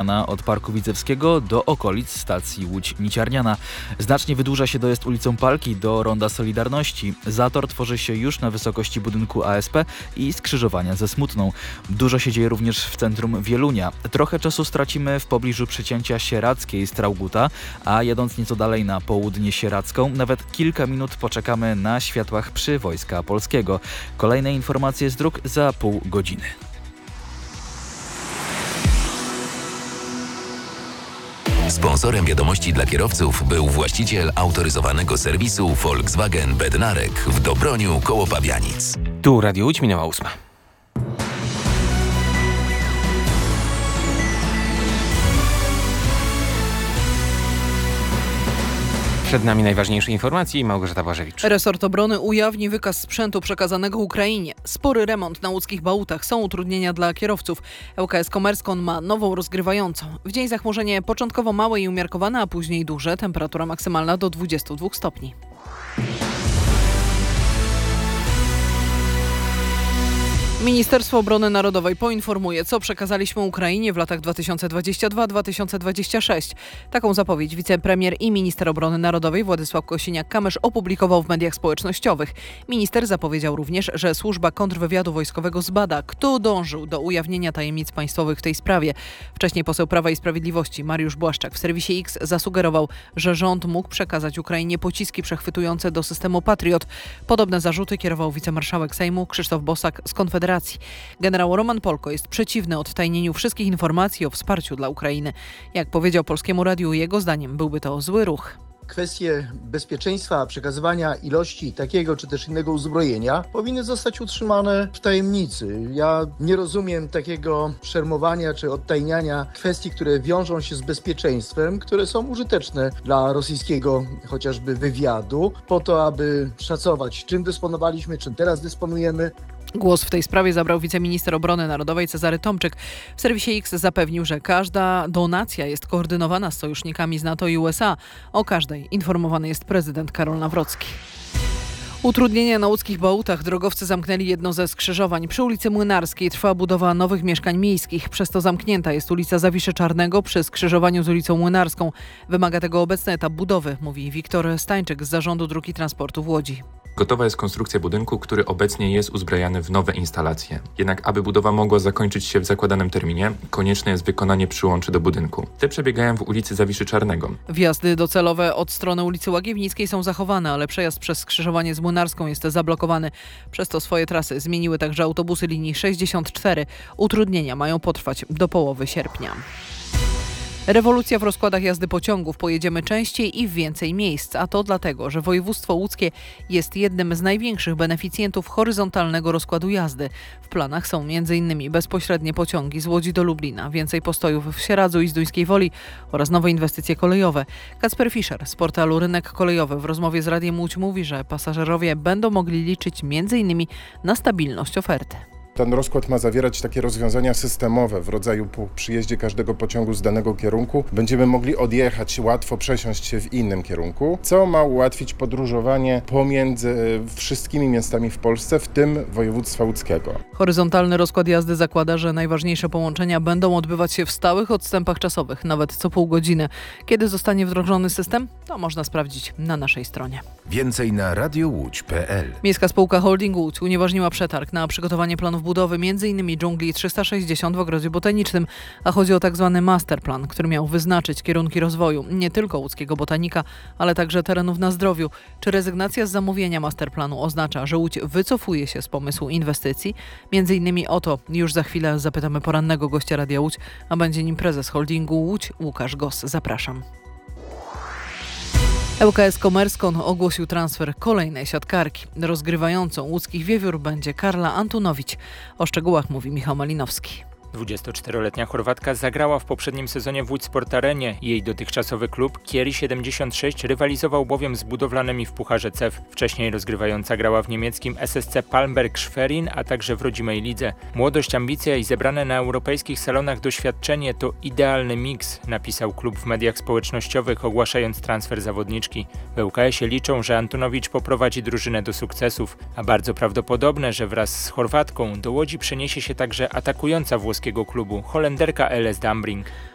Ciarniana od Parku Widzewskiego do okolic stacji Łódź-Niciarniana. Znacznie wydłuża się dojazd ulicą Palki do Ronda Solidarności. Zator tworzy się już na wysokości budynku ASP i skrzyżowania ze Smutną. Dużo się dzieje również w centrum Wielunia. Trochę czasu stracimy w pobliżu przecięcia Sieradzkiej z Trauguta, a jadąc nieco dalej na południe Sieradzką, nawet kilka minut poczekamy na światłach przy Wojska Polskiego. Kolejne informacje z dróg za pół godziny. Sponsorem wiadomości dla kierowców był właściciel autoryzowanego serwisu Volkswagen Bednarek w Dobroniu koło Pabianic. Tu Radio Łódź, minęła 8. Przed nami najważniejsze informacje i Małgorzata Błażewicz. Resort Obrony ujawni wykaz sprzętu przekazanego Ukrainie. Spory remont na łódzkich Bałutach, są utrudnienia dla kierowców. ŁKS Komerskon ma nową rozgrywającą. W dzień zachmurzenie początkowo małe i umiarkowane, a później duże. Temperatura maksymalna do 22 stopni. Ministerstwo Obrony Narodowej poinformuje, co przekazaliśmy Ukrainie w latach 2022-2026. Taką zapowiedź wicepremier i minister obrony narodowej Władysław Kosiniak-Kamysz opublikował w mediach społecznościowych. Minister zapowiedział również, że służba kontrwywiadu wojskowego zbada, kto dążył do ujawnienia tajemnic państwowych w tej sprawie. Wcześniej poseł Prawa i Sprawiedliwości Mariusz Błaszczak w serwisie X zasugerował, że rząd mógł przekazać Ukrainie pociski przechwytujące do systemu Patriot. Podobne zarzuty kierował wicemarszałek Sejmu Krzysztof Bosak z Konfederacji. Generał Roman Polko jest przeciwny odtajnieniu wszystkich informacji o wsparciu dla Ukrainy. Jak powiedział Polskiemu Radiu, jego zdaniem byłby to zły ruch. Kwestie bezpieczeństwa, przekazywania ilości takiego czy też innego uzbrojenia powinny zostać utrzymane w tajemnicy. Ja nie rozumiem takiego szermowania czy odtajniania kwestii, które wiążą się z bezpieczeństwem, które są użyteczne dla rosyjskiego chociażby wywiadu, po to, aby szacować, czym dysponowaliśmy, czym teraz dysponujemy. Głos w tej sprawie zabrał wiceminister obrony narodowej Cezary Tomczyk. W serwisie X zapewnił, że każda donacja jest koordynowana z sojusznikami z NATO i USA. O każdej informowany jest prezydent Karol Nawrocki. Utrudnienia na łódzkich Bałutach. Drogowcy zamknęli jedno ze skrzyżowań. Przy ulicy Młynarskiej trwa budowa nowych mieszkań miejskich. Przez to zamknięta jest ulica Zawiszy Czarnego przy skrzyżowaniu z ulicą Młynarską. Wymaga tego obecny etap budowy, mówi Wiktor Stańczyk z Zarządu Dróg i Transportu w Łodzi. Gotowa jest konstrukcja budynku, który obecnie jest uzbrajany w nowe instalacje. Jednak aby budowa mogła zakończyć się w zakładanym terminie, konieczne jest wykonanie przyłączy do budynku. Te przebiegają w ulicy Zawiszy Czarnego. Wjazdy docelowe od strony ulicy Łagiewnickiej są zachowane, ale przejazd przez skrzyżowanie z Młynarską jest zablokowany. Przez to swoje trasy zmieniły także autobusy linii 64. Utrudnienia mają potrwać do połowy sierpnia. Rewolucja w rozkładach jazdy pociągów. Pojedziemy częściej i w więcej miejsc, a to dlatego, że województwo łódzkie jest jednym z największych beneficjentów horyzontalnego rozkładu jazdy. W planach są m.in. bezpośrednie pociągi z Łodzi do Lublina, więcej postojów w Sieradzu i Zduńskiej Woli oraz nowe inwestycje kolejowe. Kacper Fischer z portalu Rynek Kolejowy w rozmowie z Radiem Łódź mówi, że pasażerowie będą mogli liczyć m.in. na stabilność oferty. Ten rozkład ma zawierać takie rozwiązania systemowe w rodzaju po przyjeździe każdego pociągu z danego kierunku będziemy mogli odjechać, łatwo przesiąść się w innym kierunku, co ma ułatwić podróżowanie pomiędzy wszystkimi miastami w Polsce, w tym województwa łódzkiego. Horyzontalny rozkład jazdy zakłada, że najważniejsze połączenia będą odbywać się w stałych odstępach czasowych, nawet co pół godziny. Kiedy zostanie wdrożony system? To można sprawdzić na naszej stronie. Więcej na radiołódź.pl. Miejska spółka Holding Łódź unieważniła przetarg na przygotowanie planów budowy m.in. dżungli 360 w Ogrodzie Botanicznym, a chodzi o tzw. masterplan, który miał wyznaczyć kierunki rozwoju nie tylko łódzkiego botanika, ale także terenów na Zdrowiu. Czy rezygnacja z zamówienia masterplanu oznacza, że Łódź wycofuje się z pomysłu inwestycji? Między innymi o to już za chwilę zapytamy porannego gościa Radia Łódź, a będzie nim prezes holdingu Łódź Łukasz Goss. Zapraszam. ŁKS Komerskon ogłosił transfer kolejnej siatkarki. Rozgrywającą łódzkich Wiewiór będzie Karla Antunowicz. O szczegółach mówi Michał Malinowski. 24-letnia Chorwatka zagrała w poprzednim sezonie w Łódź Sport Arenie. Jej dotychczasowy klub Kieri 76 rywalizował bowiem z budowlanymi w Pucharze CEF. Wcześniej rozgrywająca grała w niemieckim SSC Palmberg-Schwerin, a także w rodzimej lidze. Młodość, ambicja i zebrane na europejskich salonach doświadczenie to idealny miks, napisał klub w mediach społecznościowych, ogłaszając transfer zawodniczki. W ŁKS-ie liczą, że Antonowicz poprowadzi drużynę do sukcesów, a bardzo prawdopodobne, że wraz z Chorwatką do Łodzi przeniesie się także atakująca włoskiego klubu, Holenderka LS Dambring.